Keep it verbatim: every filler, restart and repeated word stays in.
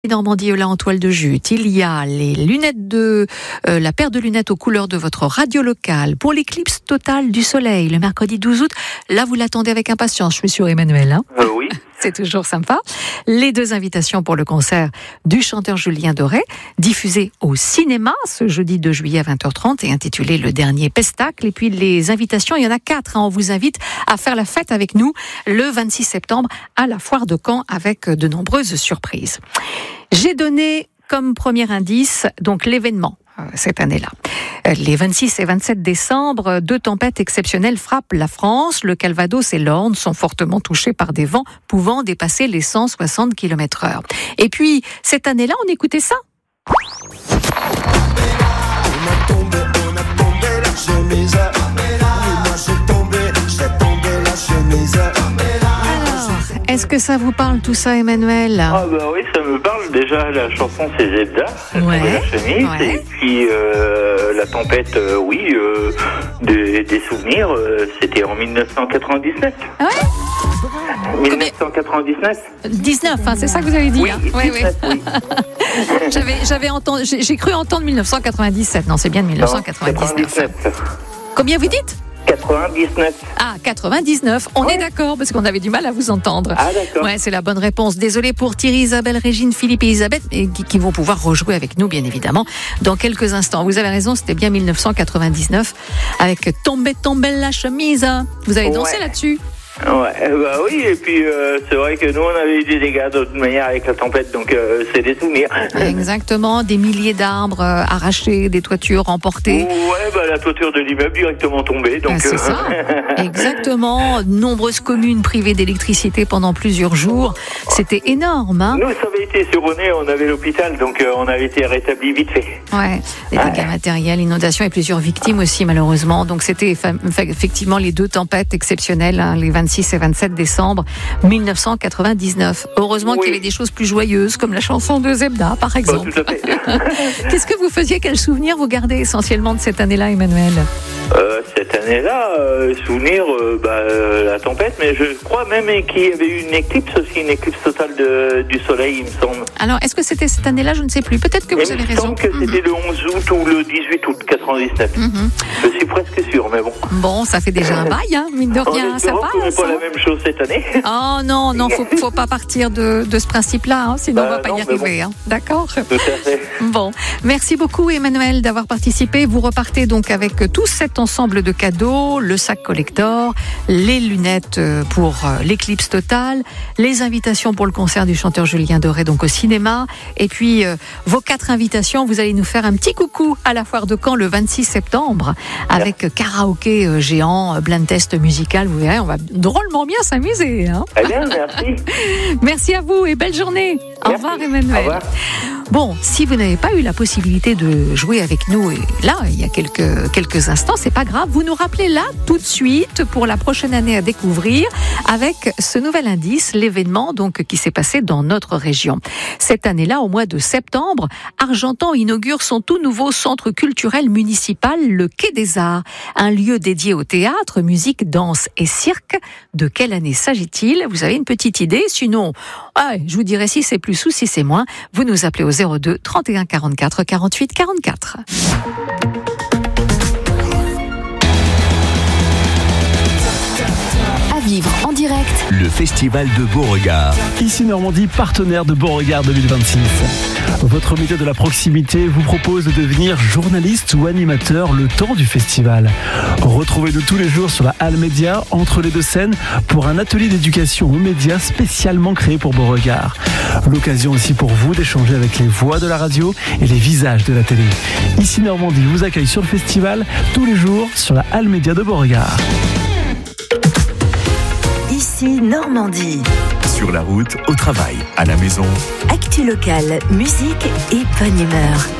Normandie là en toile de jute. Il y a les lunettes de euh, la paire de lunettes aux couleurs de votre radio locale pour l'éclipse totale du soleil le mercredi douze août. Là, vous l'attendez avec impatience. Je suis sûre, Emmanuel. Hein euh, oui. C'est toujours sympa. Les deux invitations pour le concert du chanteur Julien Doré, diffusé au cinéma ce jeudi deux juillet à vingt heures trente et intitulé Le Dernier Pestacle. Et puis les invitations, il y en a quatre. Hein. On vous invite à faire la fête avec nous le vingt-six septembre à la Foire de Caen avec de nombreuses surprises. J'ai donné comme premier indice donc l'événement euh, cette année-là. Euh, les vingt-six et vingt-sept décembre, deux tempêtes exceptionnelles frappent la France. Le Calvados et l'Orne sont fortement touchés par des vents pouvant dépasser les cent soixante kilomètres heure. Et puis, cette année-là, on écoutait ça. On a tombé, on a tombé la chemise. Moi j'ai tombé, j'ai tombé la chemise. Est-ce que ça vous parle tout ça, Emmanuel ? Ah bah oui, ça me parle. Déjà, la chanson c'est Zebda, Ouais, la chemise, ouais. et puis euh, la tempête, euh, oui, euh, des, des souvenirs, euh, c'était en dix-neuf cent quatre-vingt-dix-neuf. Ah ouais ? dix-neuf cent quatre-vingt-dix-neuf dix-neuf, hein, c'est ça que vous avez dit. Oui, hein oui, oui. dix-neuf, oui. J'avais, j'avais entendu, j'ai, j'ai cru entendre dix-neuf cent quatre-vingt-dix-sept. Non, c'est bien de dix-neuf cent quatre-vingt-dix-neuf. quatre-vingt-dix-neuf. Combien vous dites ? quatre-vingt-dix-neuf. Ah, quatre-vingt-dix-neuf. On Ouais. est d'accord parce qu'on avait du mal à vous entendre. Ah d'accord. Ouais, c'est la bonne réponse. Désolé pour Thierry, Isabelle, Régine, Philippe et Elisabeth, et qui, qui vont pouvoir rejouer avec nous, bien évidemment, dans quelques instants. Vous avez raison, c'était bien dix-neuf cent quatre-vingt-dix-neuf avec Tombé, tombé la chemise. Vous avez dansé Ouais. là-dessus ? Ouais, bah oui, et puis euh, c'est vrai que nous on avait eu des dégâts de toute manière avec la tempête, donc euh, c'est des souvenirs. Exactement, des milliers d'arbres euh, arrachés, des toitures emportées. Ouais, bah la toiture de l'immeuble directement tombée, donc. Ah, c'est euh, ça, exactement. Nombreuses communes privées d'électricité pendant plusieurs jours. C'était énorme, hein ? Nous, ça avait été surronné, on avait l'hôpital, donc euh, on avait été rétabli vite fait. Ouais, des Ouais. dégâts matériels, inondations et plusieurs victimes aussi, malheureusement. Donc, c'était fa- fa- effectivement les deux tempêtes exceptionnelles, hein, les vingt-six et vingt-sept décembre dix-neuf cent quatre-vingt-dix-neuf. Heureusement Oui. qu'il y avait des choses plus joyeuses, comme la chanson de Zebda, par Bah, exemple. tout à fait. Qu'est-ce que vous faisiez, quel souvenir vous gardez essentiellement de cette année-là, Emmanuel ? Euh, cette année-là, euh, souvenir, euh, bah, euh, la tempête, mais je crois même qu'il y avait eu une éclipse aussi, une éclipse totale de, du soleil, il me semble. Alors, est-ce que c'était cette année-là ? Je ne sais plus. Peut-être que Et vous avez il me raison. semble que c'était le onze août ou le dix-huit août quatre-vingt-dix-neuf. Mhm. Je suis presque sûr, mais bon. Bon, ça fait déjà un bail, hein, mine de En rien, ça espérant qu'on n'ait passe. pas hein. la même chose cette année. Oh non, non, faut, faut pas partir de, de ce principe-là, hein, sinon Bah, on va pas non, y mais arriver. Hein. D'accord ? Tout à fait. Bon, merci beaucoup Emmanuel d'avoir participé. Vous repartez donc avec tout cet ensemble de cadeaux, le sac collector, les lunettes pour l'éclipse totale, les invitations pour le concert du chanteur Julien Doré donc au cinéma, et puis euh, vos quatre invitations. Vous allez nous faire un petit coucou à la Foire de Caen le vingt-six septembre avec karaoké euh, géant, euh, blind test musical. Vous verrez, on va drôlement bien s'amuser. Hein. Très bien, merci. Merci à vous et belle journée. Au Merci. revoir Emmanuel. Au revoir. Bon, si vous n'avez pas eu la possibilité de jouer avec nous, et là, il y a quelques, quelques instants, c'est pas grave. Vous nous rappelez là, tout de suite, pour la prochaine année à découvrir, avec ce nouvel indice, l'événement donc qui s'est passé dans notre région. Cette année-là, au mois de septembre, Argentan inaugure son tout nouveau centre culturel municipal, le Quai des Arts, un lieu dédié au théâtre, musique, danse et cirque. De quelle année s'agit-il ? Vous avez une petite idée ? Sinon, ah, je vous dirai si c'est plus ou si c'est moins. Vous nous appelez au zéro deux trente et un quarante-quatre quarante-huit quarante-quatre. À vivre en direct. Le Festival de Beauregard. Ici Normandie, partenaire de Beauregard deux mille vingt-six. Votre média de la proximité vous propose de devenir journaliste ou animateur le temps du festival. Retrouvez-nous tous les jours sur la Halle Média, entre les deux scènes, pour un atelier d'éducation aux médias spécialement créé pour Beauregard. L'occasion aussi pour vous d'échanger avec les voix de la radio et les visages de la télé. Ici Normandie vous accueille sur le festival tous les jours sur la Halle Média de Beauregard. Ici Normandie. Sur la route, au travail, à la maison. Actu locale, musique et bonne humeur.